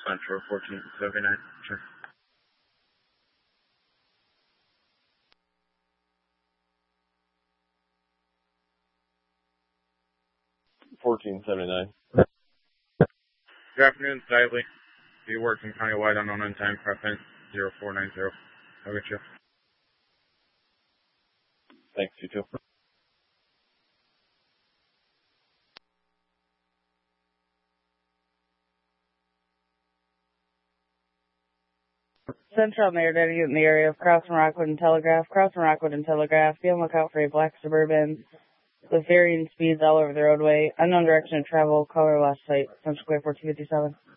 Central 1479. Sure. 1479. Good afternoon, Stiley. Be working countywide unknown on time preference 0490. I'll get you. Thanks, you too. Central Mayor Denny in the area of Crossing Rockwood and Telegraph. Crossing Rockwood and Telegraph. Be on the lookout for a black Suburban with varying speeds all over the roadway. Unknown direction of travel. Color last sight. Central Square 1457.